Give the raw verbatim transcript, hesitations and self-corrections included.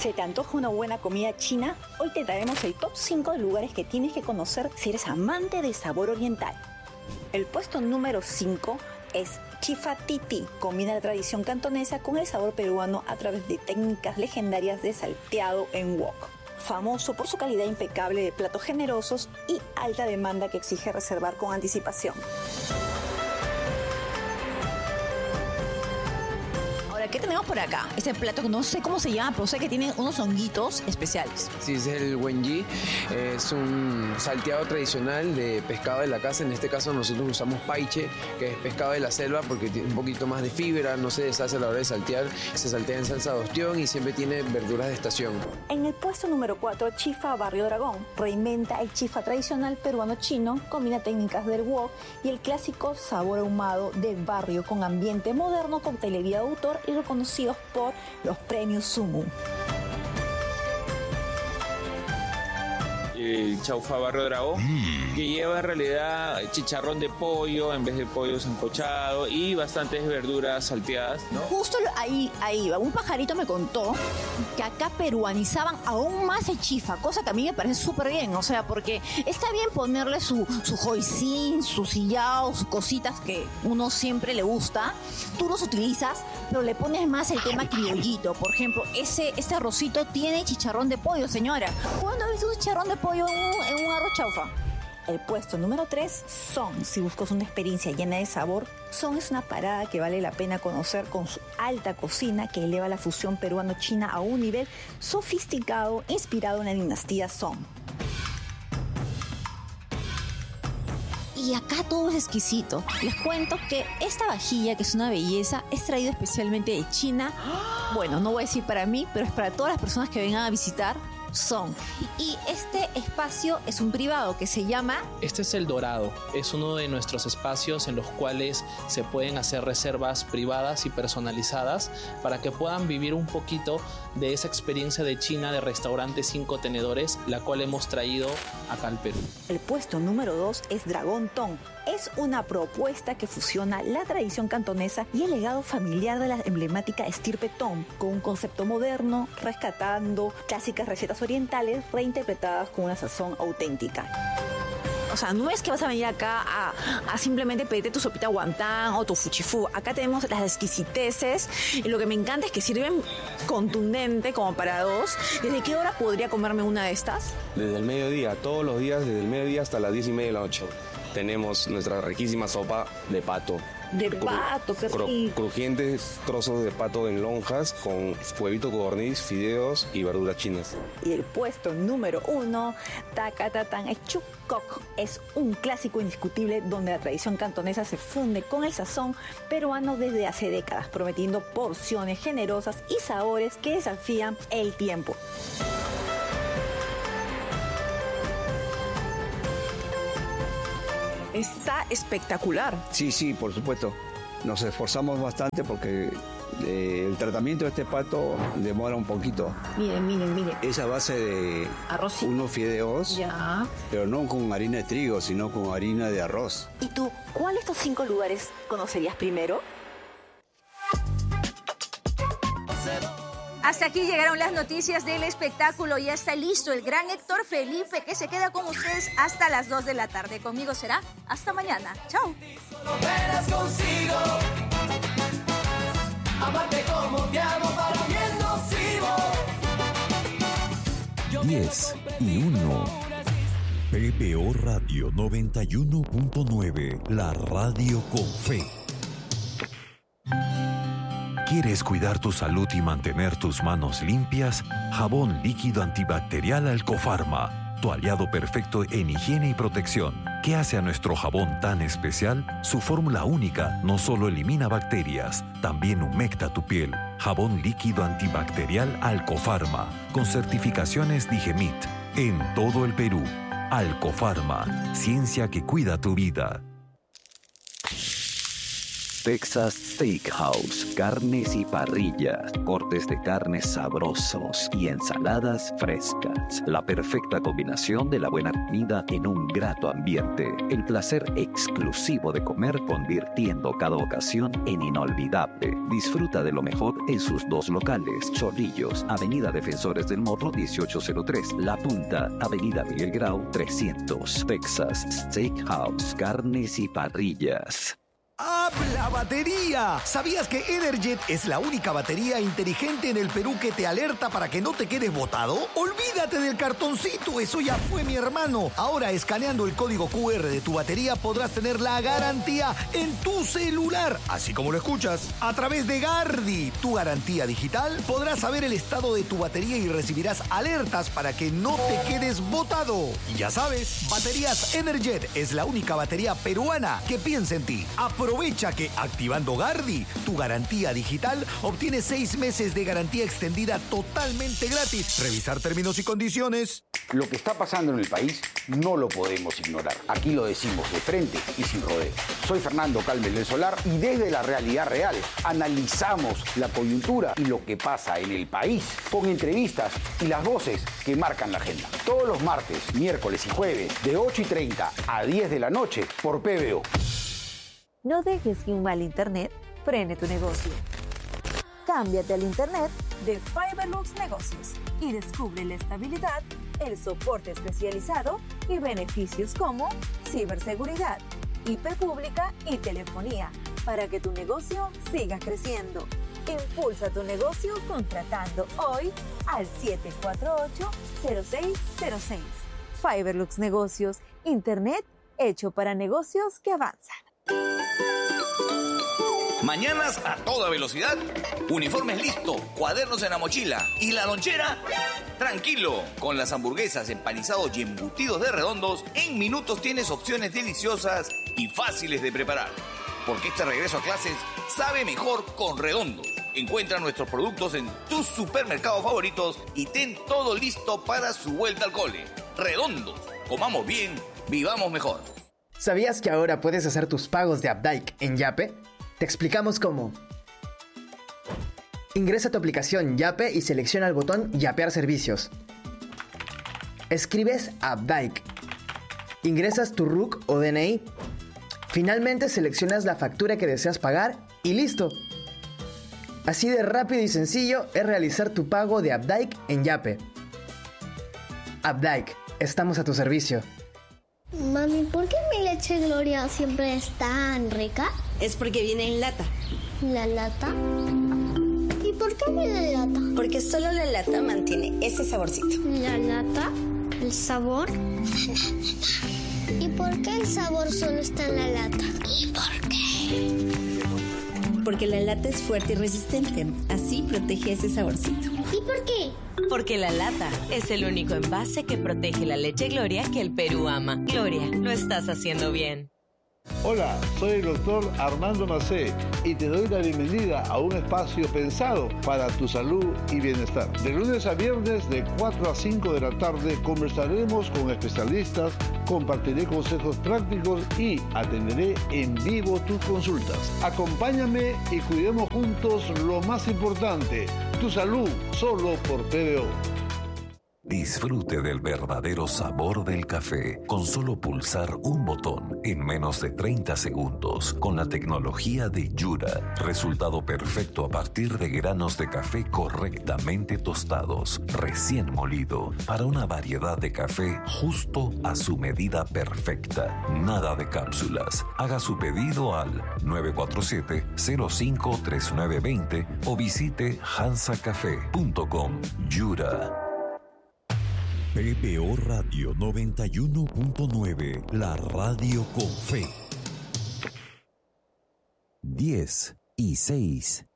¿Se te antoja una buena comida china? Hoy te traemos el top cinco de lugares que tienes que conocer si eres amante del sabor oriental. El puesto número cinco es Chifa Titi, combina la tradición cantonesa con el sabor peruano a través de técnicas legendarias de salteado en wok. Famoso por su calidad impecable de platos generosos y alta demanda que exige reservar con anticipación. ¿Qué tenemos por acá? Este plato que no sé cómo se llama, pero sé que tiene unos honguitos especiales. Sí, es el wenji. Es un salteado tradicional de pescado de la casa. En este caso nosotros usamos paiche, que es pescado de la selva porque tiene un poquito más de fibra, no se deshace a la hora de saltear. Se saltea en salsa de ostión y siempre tiene verduras de estación. En el puesto número cuatro, Chifa Barrio Dragón. Reinventa el chifa tradicional peruano-chino, combina técnicas del wok y el clásico sabor ahumado del barrio con ambiente moderno, coctelería de autor y reconocidos por los premios Sumu. El chaufa Barrio Dragón, mm. que lleva en realidad chicharrón de pollo en vez de pollo sancochado y bastantes verduras salteadas, ¿no? Justo ahí, ahí va. Un pajarito me contó que acá peruanizaban aún más el chifa, cosa que a mí me parece súper bien, o sea, porque está bien ponerle su, su hoisin, su sillao, sus cositas que uno siempre le gusta, tú los utilizas, pero le pones más el tema criollito. Por ejemplo, ese, este arrocito tiene chicharrón de pollo, señora. ¿Cuándo has visto un chicharrón de pollo en un, en un arroz chaufa? El puesto número tres, Son. Si buscas una experiencia llena de sabor, Son es una parada que vale la pena conocer con su alta cocina que eleva la fusión peruano-china a un nivel sofisticado inspirado en la dinastía Song. Y acá todo es exquisito. Les cuento que esta vajilla, que es una belleza, es traída especialmente de China. Bueno, no voy a decir para mí, pero es para todas las personas que vengan a visitar Son. Y este espacio es un privado que se llama... Este es El Dorado. Es uno de nuestros espacios en los cuales se pueden hacer reservas privadas y personalizadas para que puedan vivir un poquito de esa experiencia de China de restaurante cinco tenedores, la cual hemos traído acá al Perú. El puesto número dos es Dragón Tong. Es una propuesta que fusiona la tradición cantonesa y el legado familiar de la emblemática estirpe Tong con un concepto moderno, rescatando clásicas recetas orientales reinterpretadas con una sazón auténtica. O sea, no es que vas a venir acá a, a simplemente pedirte tu sopita guantán o tu fuchifú. Acá tenemos las exquisiteces y lo que me encanta es que sirven contundente como para dos. ¿Desde qué hora podría comerme una de estas? Desde el mediodía, todos los días, desde el mediodía hasta las diez y media de la noche. Tenemos nuestra riquísima sopa de pato. De pato, qué rico. Cru- crujientes trozos de pato en lonjas con huevito codorniz, fideos y verduras chinas. Y el puesto número uno, Tacatatan es Chuk Kok. Es un clásico indiscutible donde la tradición cantonesa se funde con el sazón peruano desde hace décadas, prometiendo porciones generosas y sabores que desafían el tiempo. Está espectacular. Sí, sí, por supuesto. Nos esforzamos bastante porque eh, el tratamiento de este pato demora un poquito. Miren, miren, miren. Es a base de arroz, unos fideos, ya, pero no con harina de trigo, sino con harina de arroz. ¿Y tú, cuál de estos cinco lugares conocerías primero? Hasta aquí llegaron las noticias del espectáculo. Ya está listo el gran Héctor Felipe, que se queda con ustedes hasta las dos de la tarde. Conmigo será hasta mañana. Chao. diez y uno. P P O Radio noventa y uno punto nueve, la radio con fe. ¿Quieres cuidar tu salud y mantener tus manos limpias? Jabón líquido antibacterial Alcofarma, tu aliado perfecto en higiene y protección. ¿Qué hace a nuestro jabón tan especial? Su fórmula única no solo elimina bacterias, también humecta tu piel. Jabón líquido antibacterial Alcofarma, con certificaciones Digemit, en todo el Perú. Alcofarma, ciencia que cuida tu vida. Texas Steakhouse, carnes y parrillas, cortes de carnes sabrosos y ensaladas frescas. La perfecta combinación de la buena comida en un grato ambiente. El placer exclusivo de comer, convirtiendo cada ocasión en inolvidable. Disfruta de lo mejor en sus dos locales: Chorrillos, Avenida Defensores del Morro dieciocho cero tres, La Punta, Avenida Miguel Grau trescientos. Texas Steakhouse, carnes y parrillas. ¡Habla batería! ¿Sabías que Energet es la única batería inteligente en el Perú que te alerta para que no te quedes botado? ¡Olvídate del cartoncito! ¡Eso ya fue, mi hermano! Ahora, escaneando el código cu erre de tu batería, podrás tener la garantía en tu celular. Así como lo escuchas. A través de Gardi, tu garantía digital, podrás saber el estado de tu batería y recibirás alertas para que no te quedes botado. Y ya sabes, Baterías Energet es la única batería peruana que piensa en ti. Aprovecha que activando Gardi, tu garantía digital, obtienes seis meses de garantía extendida totalmente gratis. Revisar términos y condiciones. Lo que está pasando en el país no lo podemos ignorar. Aquí lo decimos de frente y sin rodeo. Soy Fernando Calmes del Solar y desde la realidad real analizamos la coyuntura y lo que pasa en el país con entrevistas y las voces que marcan la agenda. Todos los martes, miércoles y jueves de ocho y treinta a diez de la noche por P B O. No dejes que un mal internet frene tu negocio. Cámbiate al internet de Fiberlux Negocios y descubre la estabilidad, el soporte especializado y beneficios como ciberseguridad, I P pública y telefonía para que tu negocio siga creciendo. Impulsa tu negocio contratando hoy al siete cuatro ocho, cero seis cero seis. Fiberlux Negocios, internet hecho para negocios que avanzan. Mañanas a toda velocidad, uniformes listos, cuadernos en la mochila y la lonchera. Tranquilo, con las hamburguesas, empanizados y embutidos de Redondos, en minutos tienes opciones deliciosas y fáciles de preparar. Porque este regreso a clases sabe mejor con Redondos. Encuentra nuestros productos en tus supermercados favoritos y ten todo listo para su vuelta al cole. Redondos, comamos bien, vivamos mejor. ¿Sabías que ahora puedes hacer tus pagos de Updike en Yape? Te explicamos cómo. Ingresa a tu aplicación Yape y selecciona el botón Yapear servicios. Escribes Updike. Ingresas tu R U C o D N I. Finalmente seleccionas la factura que deseas pagar y ¡listo! Así de rápido y sencillo es realizar tu pago de Updike en Yape. Updike, estamos a tu servicio. Mami, ¿por qué mi leche Gloria siempre es tan rica? Es porque viene en lata. ¿La lata? ¿Y por qué viene en lata? Porque solo la lata mantiene ese saborcito. ¿La lata? ¿El sabor? ¿Y por qué el sabor solo está en la lata? ¿Y por qué? Porque la lata es fuerte y resistente. Así protege ese saborcito. ¿Y por qué? Porque la lata es el único envase que protege la leche Gloria que el Perú ama. Gloria, lo estás haciendo bien. Hola, soy el doctor Armando Macé y te doy la bienvenida a un espacio pensado para tu salud y bienestar. De lunes a viernes de cuatro a cinco de la tarde conversaremos con especialistas, compartiré consejos prácticos y atenderé en vivo tus consultas. Acompáñame y cuidemos juntos lo más importante, tu salud, solo por P B O. Disfrute del verdadero sabor del café con solo pulsar un botón en menos de treinta segundos con la tecnología de Yura. Resultado perfecto a partir de granos de café correctamente tostados, recién molido, para una variedad de café justo a su medida perfecta. Nada de cápsulas. Haga su pedido al nueve cuatro siete, cero cinco tres nueve dos cero o visite hansa café punto com. Yura. P B O Radio noventa y uno punto nueve, la radio con fe. diez y seis.